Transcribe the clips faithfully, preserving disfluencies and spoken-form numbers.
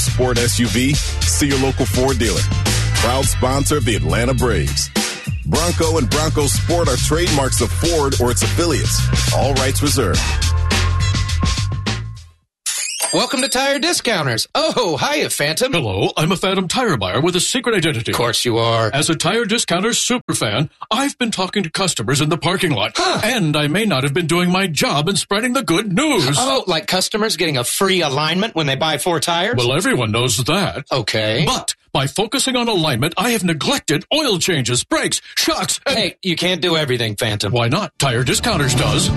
sport S U V, see your local Ford dealer. Proud sponsor of the Atlanta Braves. Bronco and Bronco Sport are trademarks of Ford or its affiliates. All rights reserved. Welcome to Tire Discounters. Oh, hiya, Phantom. Hello, I'm a Phantom tire buyer with a secret identity. Of course you are. As a Tire Discounters superfan, I've been talking to customers in the parking lot. Huh. And I may not have been doing my job in spreading the good news. Oh, like customers getting a free alignment when they buy four tires? Well, everyone knows that. Okay. But by focusing on alignment, I have neglected oil changes, brakes, shocks, and... Hey, you can't do everything, Phantom. Why not? Tire Discounters does.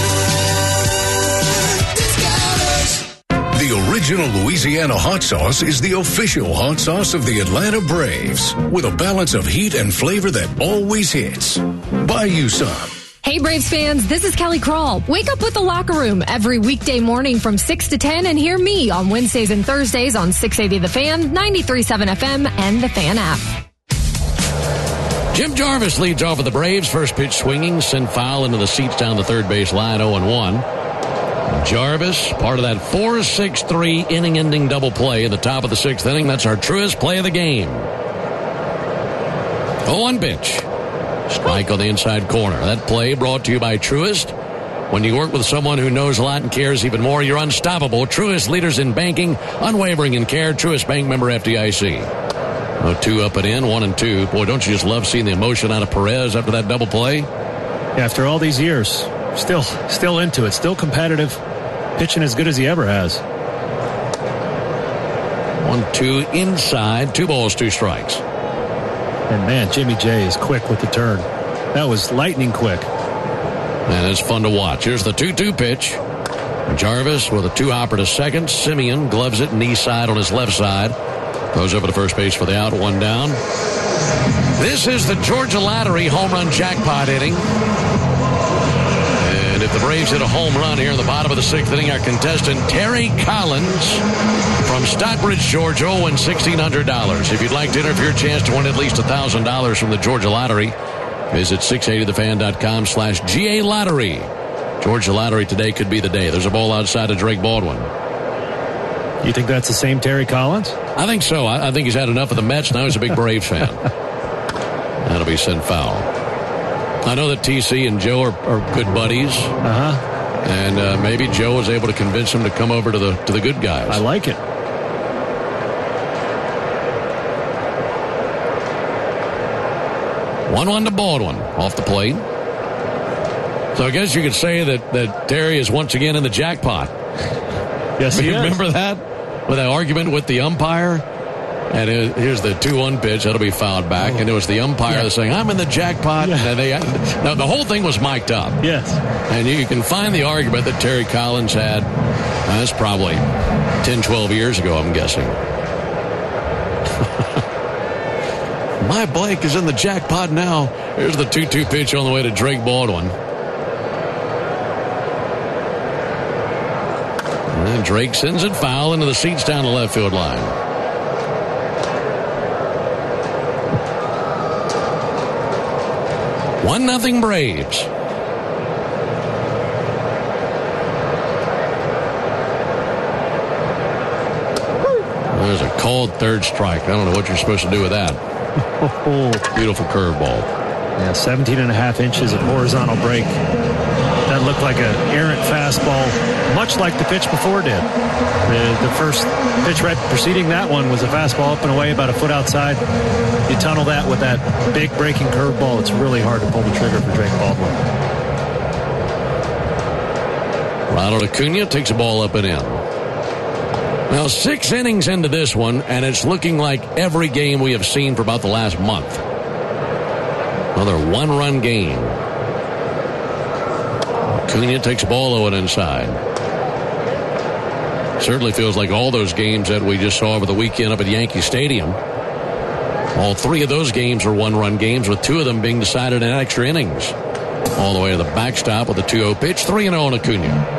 The original Louisiana hot sauce is the official hot sauce of the Atlanta Braves, with a balance of heat and flavor that always hits. Buy you some. Hey, Braves fans, this is Kelly Crawl. Wake up with the Locker Room every weekday morning from six to ten and hear me on Wednesdays and Thursdays on six eighty The Fan, ninety-three point seven F M, and the Fan app. Jim Jarvis leads off of the Braves. First pitch swinging, send foul into the seats down the third base line, oh and one. Jarvis, part of that four six three inning-ending double play in the top of the sixth inning. That's our truest play of the game. oh one pitch. Strike on the inside corner. That play brought to you by Truist. When you work with someone who knows a lot and cares even more, you're unstoppable. Truist, leaders in banking, unwavering in care. Truist Bank, member F D I C. Oh, two up and in, one and two. Boy, don't you just love seeing the emotion out of Perez after that double play? After all these years. Still, still into it. Still competitive. Pitching as good as he ever has. One, two inside. Two balls, two strikes. And man, Jimmy J is quick with the turn. That was lightning quick. And it's fun to watch. Here's the two two pitch. Jarvis with a two-hopper to second. Simeon gloves it knee side on his left side. Goes over to first base for the out. One down. This is the Georgia Lottery home run jackpot inning. If the Braves hit a home run here in the bottom of the sixth inning, our contestant Terry Collins from Stockbridge, Georgia, will win sixteen hundred dollars. If you'd like to enter for your chance to win at least one thousand dollars from the Georgia Lottery, visit six eighty the fan dot com slash G A Lottery. Georgia Lottery today could be the day. There's a ball outside of Drake Baldwin. You think that's the same Terry Collins? I think so. I, I think he's had enough of the Mets. Now he's a big Braves fan. That'll be sent foul. I know that T C and Joe are, are good buddies. Uh-huh. And uh, maybe Joe was able to convince him to come over to the to the good guys. I like it. one one to Baldwin off the plate. So I guess you could say that, that Terry is once again in the jackpot. Yes, he Remember is. that? With that argument with the umpire? And it, here's the two one pitch. That'll be fouled back. Oh. And it was the umpire yeah. that's saying, I'm in the jackpot. Yeah. And they, now, the whole thing was mic'd up. Yes. And you can find the argument that Terry Collins had. Uh, that's probably ten, twelve years ago, I'm guessing. My Blake is in the jackpot now. Here's the two two pitch on the way to Drake Baldwin. And then Drake sends it foul into the seats down the left field line. One nothing Braves. There's a called third strike. I don't know what you're supposed to do with that. Beautiful curveball. Yeah, seventeen and a half inches of horizontal break. That looked like an errant fastball, much like the pitch before did. The, the first pitch right preceding that one was a fastball up and away about a foot outside. You tunnel that with that big breaking curveball. It's really hard to pull the trigger for Drake Baldwin. Ronald Acuna takes a ball up and in. Now, six innings into this one, and it's looking like every game we have seen for about the last month. Another one-run game. Acuna takes a ball low and inside. Certainly feels like all those games that we just saw over the weekend up at Yankee Stadium. All three of those games are one-run games, with two of them being decided in extra innings. All the way to the backstop with a two oh pitch, three and oh on Acuna.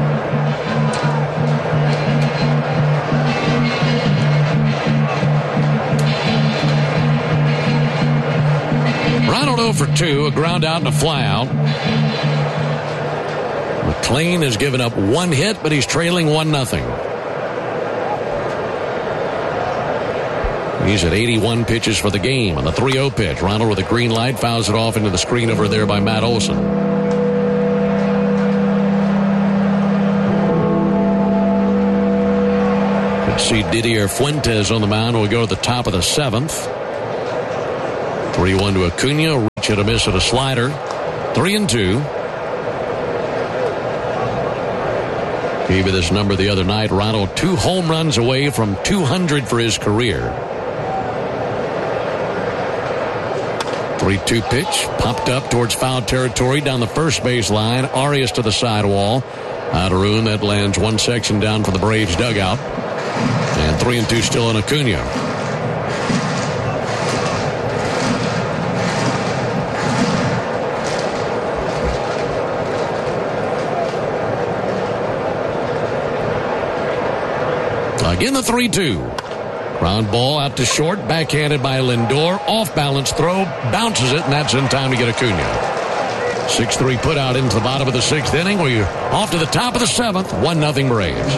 Ronald oh for two, a ground out and a fly out. McLean has given up one hit, but he's trailing one nothing. He's at eighty-one pitches for the game on the three oh pitch. Ronald with a green light fouls it off into the screen over there by Matt Olson. Let's see Didier Fuentes on the mound. We'll go to the top of the seventh. three one to Acuna. Reach and a miss at a slider. three and two. Gave you this number the other night. Ronald two home runs away from two hundred for his career. three two pitch. Popped up towards foul territory down the first base line. Arias to the sidewall. Adarun, that lands one section down for the Braves dugout. And three and two still on Acuna. Again, the three two. Ground ball out to short, backhanded by Lindor. Off balance throw, bounces it, and that's in time to get Acuna. six three put out into the bottom of the sixth inning. We're off to the top of the seventh. one nothing Braves.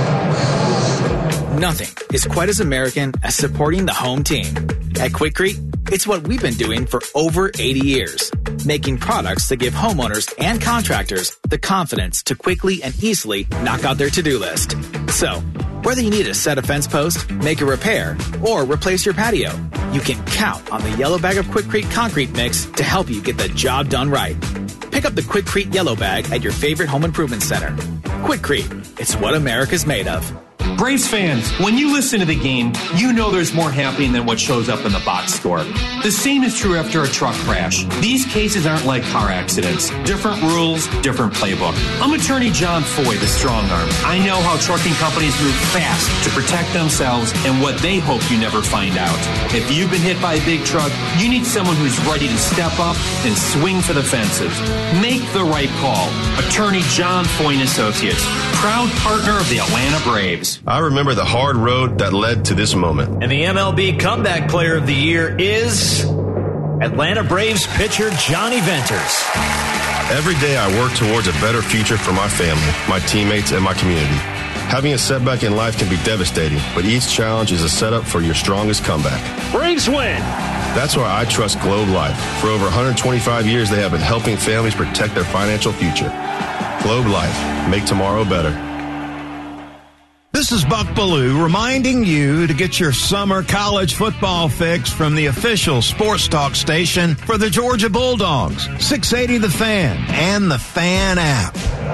Nothing is quite as American as supporting the home team. At Quikrete, it's what we've been doing for over eighty years, making products that give homeowners and contractors the confidence to quickly and easily knock out their to-do list. So, whether you need to set a fence post, make a repair, or replace your patio, you can count on the yellow bag of Quikrete concrete mix to help you get the job done right. Pick up the Quikrete yellow bag at your favorite home improvement center. Quikrete, it's what America's made of. Braves fans, when you listen to the game, you know there's more happening than what shows up in the box score. The same is true after a truck crash. These cases aren't like car accidents. Different rules, different playbook. I'm attorney John Foy, the strong arm. I know how trucking companies move fast to protect themselves and what they hope you never find out. If you've been hit by a big truck, you need someone who's ready to step up and swing for the fences. Make the right call. Attorney John Foy and Associates, proud partner of the Atlanta Braves. I remember the hard road that led to this moment. And the M L B Comeback Player of the Year is Atlanta Braves pitcher Johnny Venters. Every day I work towards a better future for my family, my teammates, and my community. Having a setback in life can be devastating, but each challenge is a setup for your strongest comeback. Braves win! That's why I trust Globe Life. For over one hundred twenty-five years, they have been helping families protect their financial future. Globe Life. Make tomorrow better. This is Buck Ballou reminding you to get your summer college football fix from the official sports talk station for the Georgia Bulldogs, six eighty The Fan and the Fan app.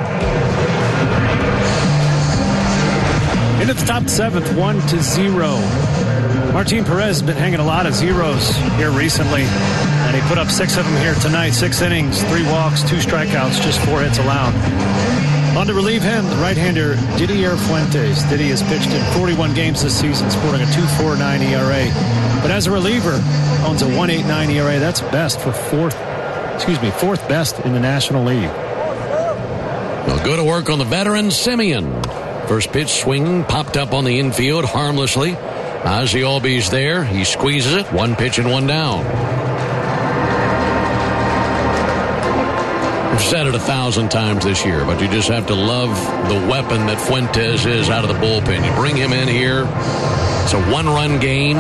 Into the top seventh, one to zero. Martin Perez has been hanging a lot of zeros here recently, and he put up six of them here tonight. Six innings, three walks, two strikeouts, just four hits allowed. On to relieve him, the right-hander Didier Fuentes. Diddy has pitched in forty-one games this season, sporting a two point four nine E R A. But as a reliever, owns a one point eight nine E R A. That's best for fourth, excuse me, fourth best in the National League. They'll go to work on the veteran Simeon. First pitch swing popped up on the infield harmlessly. Ozzie Albies there. He squeezes it. One pitch and one down. We've said it a thousand times this year, but you just have to love the weapon that Fuentes is out of the bullpen. You bring him in here. It's a one-run game.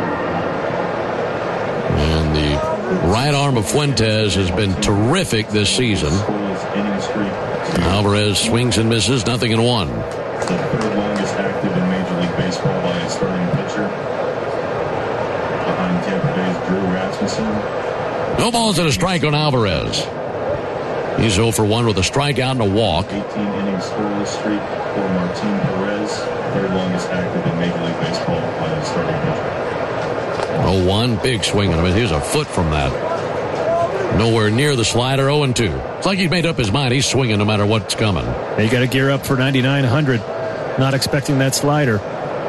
And the right arm of Fuentes has been terrific this season. Alvarez swings and misses, nothing in one. The third longest active in Major League Baseball by a starting pitcher, behind Tampa Bay's Drew Rasmussen. No balls and a strike on Alvarez. He's oh for one with a strikeout and a walk. eighteen innings scoreless streak for Martin Perez, third longest active in Major League Baseball by a starting pitcher. oh one, big swing on him. He's a foot from that. Nowhere near the slider, oh and two. It's like he's made up his mind. He's swinging no matter what's coming. You got to gear up for ninety-nine hundred. Not expecting that slider.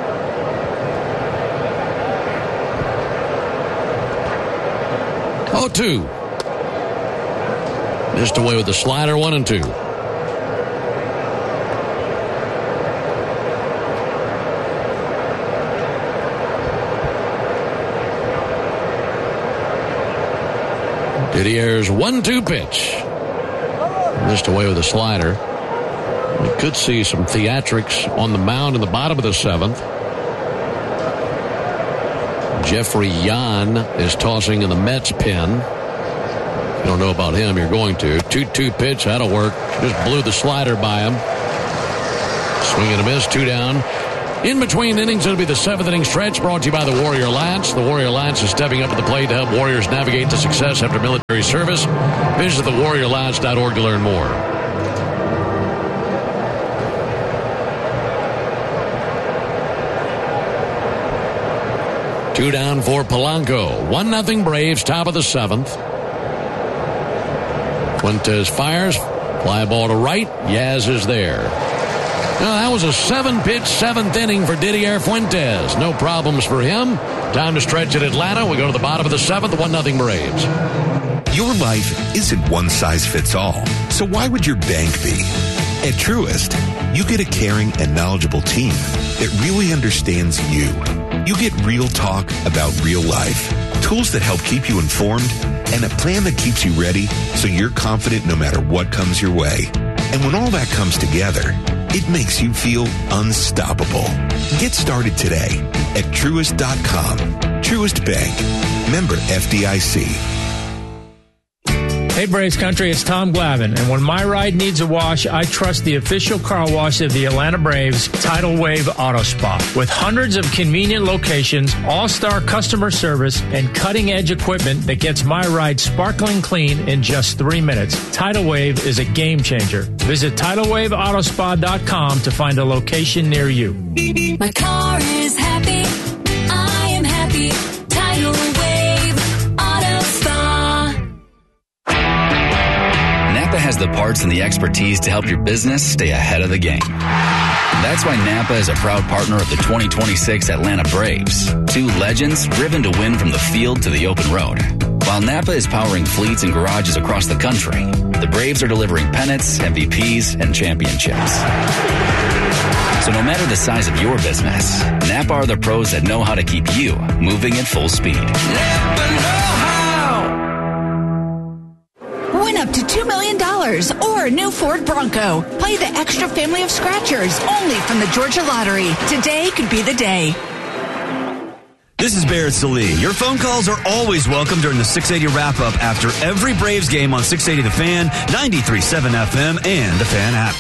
oh two. Just away with the slider, one and two. Didier's one two pitch. Just away with the slider. We could see some theatrics on the mound in the bottom of the seventh. Jeffrey Yan is tossing in the Mets pen. If you don't know about him, you're going to. two two pitch, that'll work. Just blew the slider by him. Swing and a miss, two down. In between innings, it'll be the seventh inning stretch brought to you by the Warrior Lance. The Warrior Lance is stepping up to the plate to help Warriors navigate to success after military service. Visit the warrior lance dot org to learn more. Two down for Polanco. One nothing Braves, top of the seventh. Fuentes fires. Fly ball to right. Yaz is there. Now, that was a seven-pitch, seventh inning for Didier Fuentes. No problems for him. Time to stretch at Atlanta. We go to the bottom of the seventh, one nothing Braves. Your life isn't one size fits all. So why would your bank be? At Truist, you get a caring and knowledgeable team that really understands you. You get real talk about real life, tools that help keep you informed, and a plan that keeps you ready so you're confident no matter what comes your way. And when all that comes together, it makes you feel unstoppable. Get started today at Truist dot com. Truist Bank. Member F D I C. Hey Braves Country, it's Tom Glavine, and when my ride needs a wash, I trust the official car wash of the Atlanta Braves, Tidal Wave Auto Spa. With hundreds of convenient locations, all-star customer service, and cutting-edge equipment that gets my ride sparkling clean in just three minutes, Tidal Wave is a game changer. Visit tidal wave auto spa dot com to find a location near you. My car is happy. I am happy. Tidal Wave Auto Spa. Napa has the parts and the expertise to help your business stay ahead of the game. That's why Napa is a proud partner of the twenty twenty-six Atlanta Braves. Two legends driven to win from the field to the open road. While Napa is powering fleets and garages across the country, the Braves are delivering pennants, M V Ps, and championships. So no matter the size of your business, Napa are the pros that know how to keep you moving at full speed. Napa know how. Win up to two million dollars or a new Ford Bronco. Play the extra family of scratchers only from the Georgia Lottery. Today could be the day. This is Barrett Salee. Your phone calls are always welcome during the six eighty wrap-up after every Braves game on six eighty The Fan, ninety-three point seven F M, and the Fan app.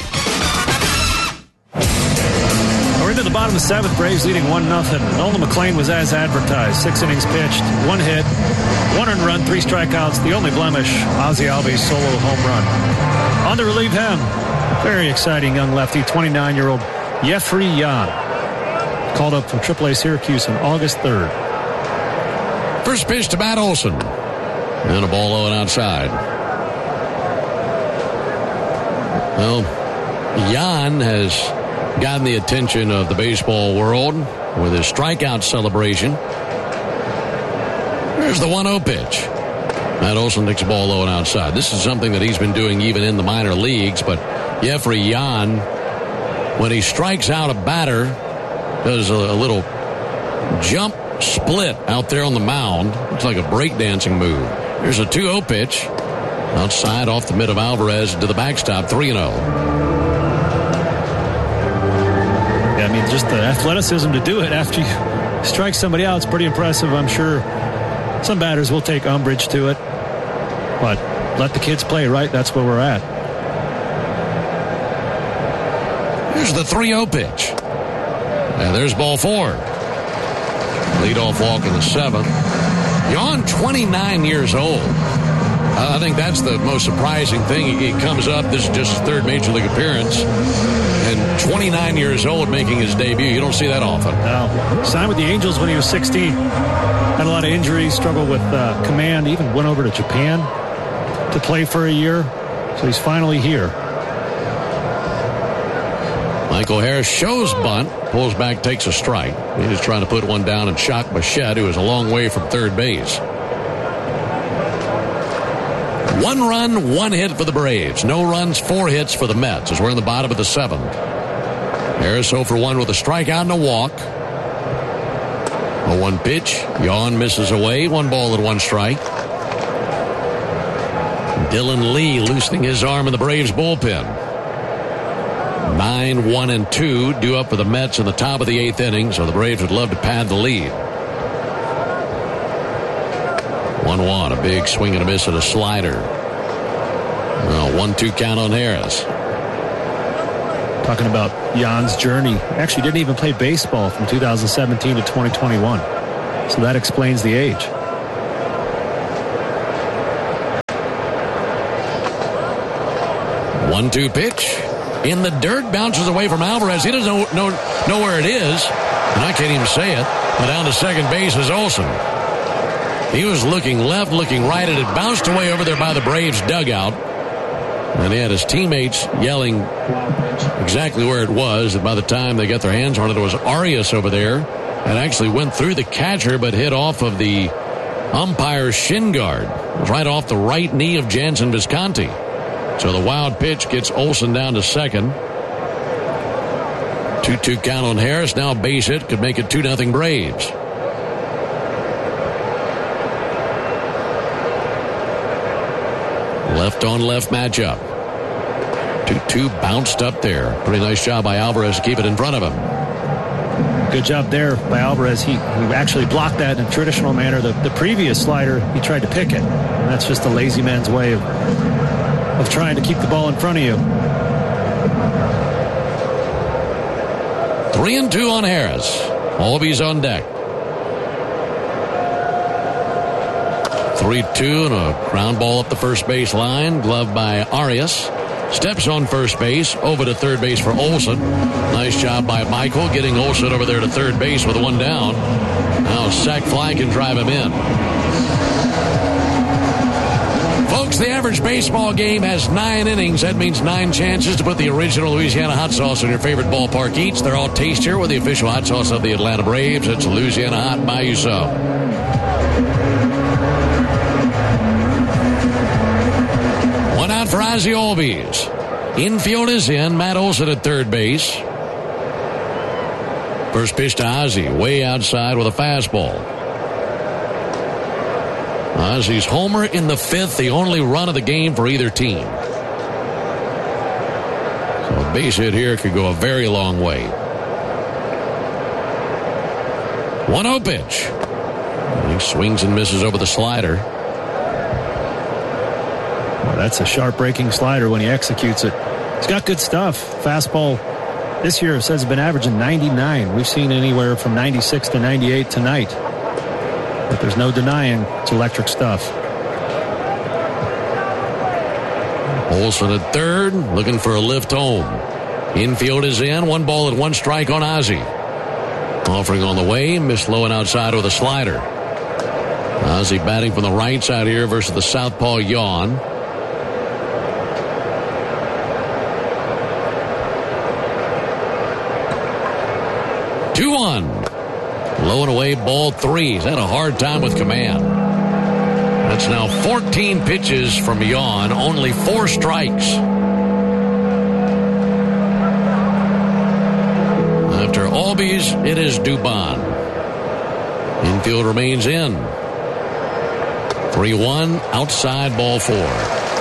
We're into the bottom of the seventh. Braves leading one nothing. Nolan McLean was as advertised. Six innings pitched, one hit, one earned run, three strikeouts. The only blemish, Ozzie Albies' solo home run. On to relieve him, very exciting young lefty, twenty-nine-year-old Jeffrey Yan. Called up from triple A Syracuse on August third. First pitch to Matt Olson. And a ball low and outside. Well, Yan has gotten the attention of the baseball world with his strikeout celebration. There's the one oh pitch. Matt Olson takes a ball low and outside. This is something that he's been doing even in the minor leagues, but Jeffrey Yan, when he strikes out a batter, does a, a little jump split out there on the mound. It's like a breakdancing move. Here's a two oh pitch. Outside off the mid of Alvarez to the backstop, three and oh. Yeah, I mean, just the athleticism to do it after you strike somebody out is pretty impressive. I'm sure some batters will take umbrage to it. But let the kids play, right? That's where we're at. Here's the three oh pitch. And there's ball four. Leadoff walk in the seventh. Yan, twenty-nine years old. Uh, I think that's the most surprising thing. He, he comes up. This is just his third major league appearance. And twenty-nine years old making his debut. You don't see that often. No. Signed with the Angels when he was sixteen. Had a lot of injuries, struggled with uh, command. Even went over to Japan to play for a year. So he's finally here. Michael Harris shows bunt, pulls back, takes a strike. He's just trying to put one down and shock Bichette, who is a long way from third base. One run, one hit for the Braves. No runs, four hits for the Mets as we're in the bottom of the seventh. Harris oh for one with a strikeout and a walk. A one pitch. Yan misses away. One ball and one strike. Dylan Lee loosening his arm in the Braves bullpen. Nine, one, and two due up for the Mets in the top of the eighth inning, so the Braves would love to pad the lead. one one, a big swing and a miss and a slider. Well, one two count on Harris. Talking about Jan's journey. Actually didn't even play baseball from two thousand seventeen to twenty twenty-one. So that explains the age. one two pitch. In the dirt, bounces away from Alvarez. He doesn't know, know, know where it is. And I can't even say it. But down to second base is Olson. He was looking left, looking right, and it bounced away over there by the Braves dugout. And he had his teammates yelling exactly where it was. And by the time they got their hands on it, it was Arias over there. And actually went through the catcher, but hit off of the umpire's shin guard. It was right off the right knee of Jansen Visconti. So the wild pitch gets Olson down to second. two two count on Harris. Now a base hit could make it two nothing Braves. Left on left matchup. two two bounced up there. Pretty nice job by Alvarez to keep it in front of him. Good job there by Alvarez. He, he actually blocked that in a traditional manner. The, the previous slider, he tried to pick it. And that's just a lazy man's way of of trying to keep the ball in front of you. Three and two on Harris. Albies on deck. three two and a ground ball up the first base line. Gloved by Arias. Steps on first base. Over to third base for Olson. Nice job by Michael getting Olson over there to third base with one down. Now sac fly can drive him in. Folks, the average baseball game has nine innings. That means nine chances to put the original Louisiana hot sauce on your favorite ballpark eats. They're all tastier with the official hot sauce of the Atlanta Braves. It's Louisiana Hot by You So. One out for Ozzie Albies. Infield is in. Matt Olson at third base. First pitch to Ozzie, way outside with a fastball. Ozzie's homer in the fifth, the only run of the game for either team. So a base hit here could go a very long way. one oh pitch. He swings and misses over the slider. Well, that's a sharp breaking slider when he executes it. He's got good stuff. Fastball this year, it says, has been averaging ninety-nine. We've seen anywhere from ninety-six to ninety-eight tonight. But there's no denying it's electric stuff. Olson at third, looking for a lift home. Infield is in. One ball and one strike on Ozzie. Offering on the way, missed low and outside with a slider. Ozzie batting from the right side here versus the southpaw Yawn. two one. Low and away, ball three. He's had a hard time with command. That's now fourteen pitches from Yawn, only four strikes. After Albies, it is Dubon. Infield remains in. three one, outside, ball four.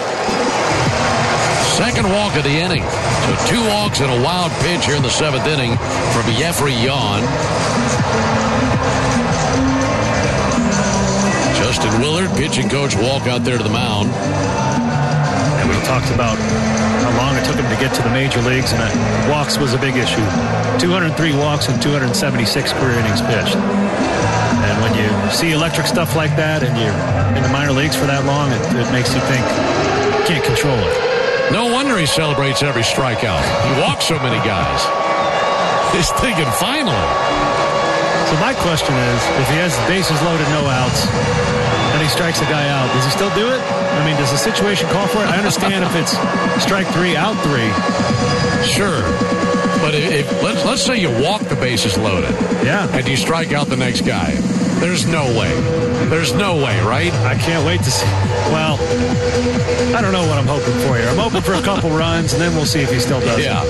Second walk of the inning. So two walks and a wild pitch here in the seventh inning from Jeffrey Yawn. Justin Willard, pitching coach, walk out there to the mound. And we talked about how long it took him to get to the major leagues, and uh, walks was a big issue. two hundred three walks and two hundred seventy-six career innings pitched. And when you see electric stuff like that and you're in the minor leagues for that long, it, it makes you think you can't control it. No wonder he celebrates every strikeout. He walks so many guys. He's thinking, finally. So my question is, if he has bases loaded, no outs, and he strikes a guy out, does he still do it? I mean, does the situation call for it? I understand if it's strike three, out three. Sure. But if, if let's, let's say you walk the bases loaded. Yeah. And you strike out the next guy. There's no way. There's no way, right? I can't wait to see. Well, I don't know what I'm hoping for here. I'm hoping for a couple runs, and then we'll see if he still does yeah. it.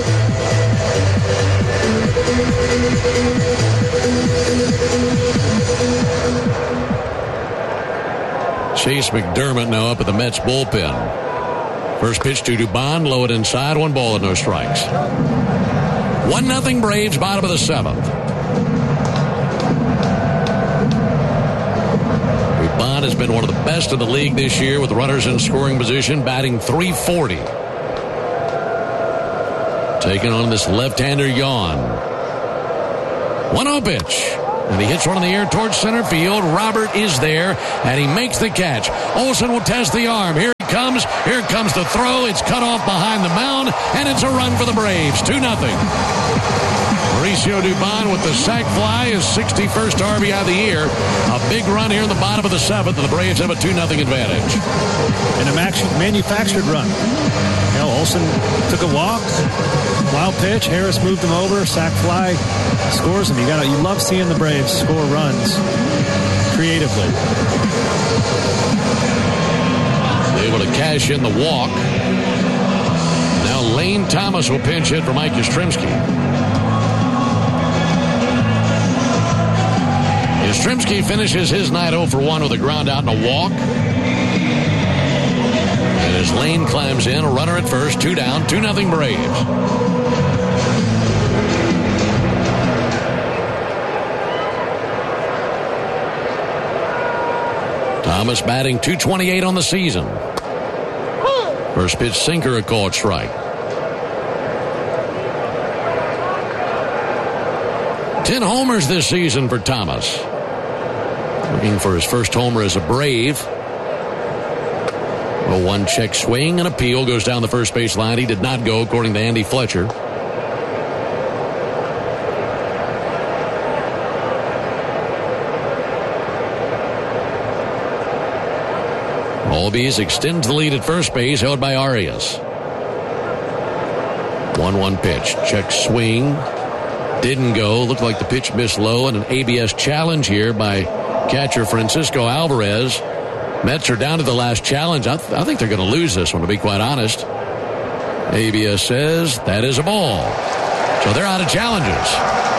Chase McDermott now up at the Mets bullpen. First pitch to Dubon, low it inside, one ball and no strikes. One nothing Braves, bottom of the seventh. Dubon has been one of the best in the league this year with runners in scoring position, batting three forty. Taking on this left-hander, Yawn. one oh pitch. And he hits one in the air towards center field. Robert is there, and he makes the catch. Olsen will test the arm. Here he comes. Here comes the throw. It's cut off behind the mound, and it's a run for the Braves. two nothing. Mauricio Dubon with the sac fly, his sixty-first R B I of the year. A big run here in the bottom of the seventh, and the Braves have a two nothing advantage. And a max- manufactured run. You know, Olsen took a walk, wild pitch. Harris moved him over, sac fly, scores him. You got you love seeing the Braves score runs creatively. Able to cash in the walk. Now Lane Thomas will pinch hit for Mike Yastrzemski. Yastrzemski finishes his night oh for one with a ground out and a walk. And as Lane climbs in, a runner at first, two down, two nothing Braves. Thomas batting two twenty-eight on the season. First pitch sinker, a called strike. Ten homers this season for Thomas. Looking for his first homer as a Brave. A one check swing and appeal goes down the first base line. He did not go, according to Andy Fletcher. Albies extends the lead at first base, held by Arias. one one pitch. Check swing. Didn't go. Looked like the pitch missed low, and an A B S challenge here by catcher Francisco Alvarez. Mets are down to the last challenge. I, th- I think they're going to lose this one, to be quite honest. A B S says that is a ball. So they're out of challenges.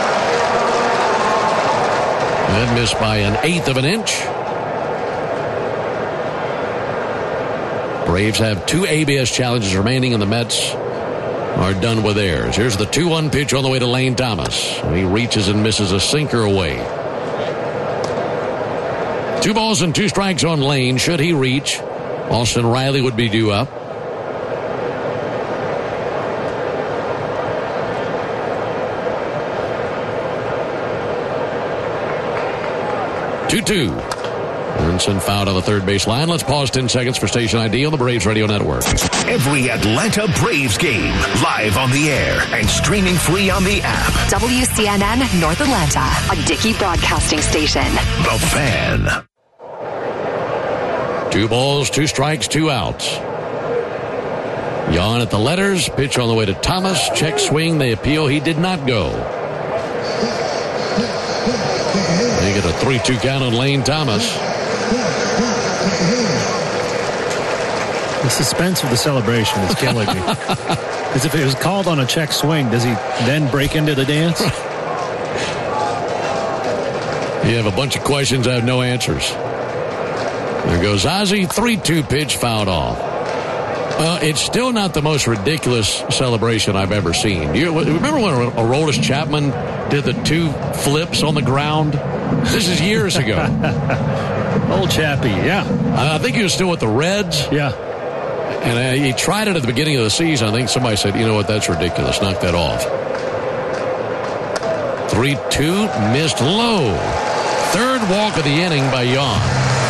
And missed by an eighth of an inch. Braves have two A B S challenges remaining, and the Mets are done with theirs. Here's the two one pitch on the way to Lane Thomas. He reaches and misses a sinker away. Two balls and two strikes on Lane. Should he reach, Austin Riley would be due up. two two. Ernson fouled on the third base line. Let's pause ten seconds for station I D on the Braves Radio Network. Every Atlanta Braves game live on the air and streaming free on the app. W C N N North Atlanta, a Dickey Broadcasting Station. The Fan. Two balls, two strikes, two outs. Yawn at the letters. Pitch on the way to Thomas. Check swing. They appeal. He did not go. They get a three two count on Lane Thomas. The suspense of the celebration is killing me. Because if it was called on a check swing, does he then break into the dance? You have a bunch of questions. I have no answers. There goes Ozzie. three two pitch fouled off. Well, it's still not the most ridiculous celebration I've ever seen. Do you remember when Aroldis Chapman did the two flips on the ground? This is years ago. Old Chappie, yeah. I think he was still with the Reds. Yeah. And uh, he tried it at the beginning of the season. I think somebody said, you know what, that's ridiculous. Knock that off. three two, missed low. Third walk of the inning by Yawn.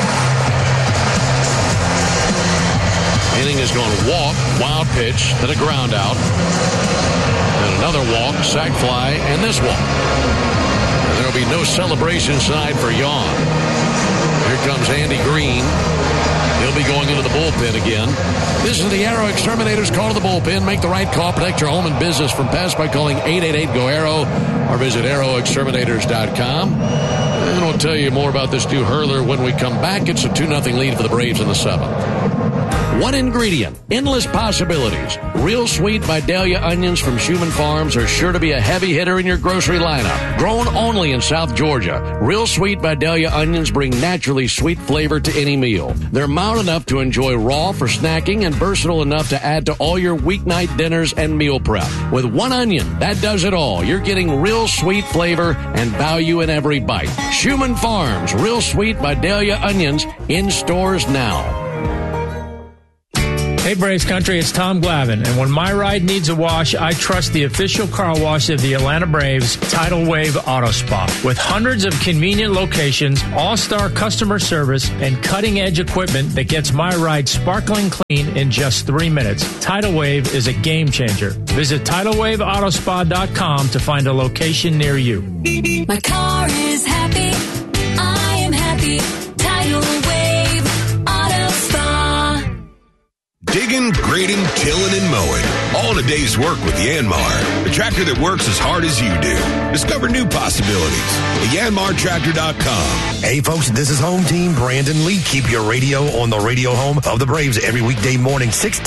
Inning is going to walk, wild pitch, then a ground out. Then another walk, sac fly, and this walk. And there will be no celebration tonight for Yawn. Here comes Andy Green. He'll be going into the bullpen again. This is the Arrow Exterminators. Call to the bullpen. Make the right call. Protect your home and business from pests by calling eight eight eight, G O, ARROW or visit arrow exterminators dot com. And we'll tell you more about this new hurler when we come back. It's a two nothing lead for the Braves in the seventh. One ingredient, endless possibilities. Real Sweet Vidalia onions from Schumann Farms are sure to be a heavy hitter in your grocery lineup. Grown only in South Georgia, Real Sweet Vidalia onions bring naturally sweet flavor to any meal. They're mild enough to enjoy raw for snacking and versatile enough to add to all your weeknight dinners and meal prep. With one onion, that does it all. You're getting real sweet flavor and value in every bite. Schumann Common Farms, Real Sweet Vidalia onions in stores now. Hey Braves Country, it's Tom Glavine, and when my ride needs a wash, I trust the official car wash of the Atlanta Braves, Tidal Wave Auto Spa. With hundreds of convenient locations, all-star customer service, and cutting-edge equipment that gets my ride sparkling clean in just three minutes, Tidal Wave is a game changer. Visit tidal wave auto spa dot com to find a location near you. My car is happy. I am happy. Tidal Wave Auto Spa. Digging, grading, tilling, and mowing. All in a day's work with Yanmar, the tractor that works as hard as you do. Discover new possibilities at yanmar tractor dot com. Hey, folks, this is Home Team Brandon Lee. Keep your radio on the radio home of the Braves every weekday morning, six to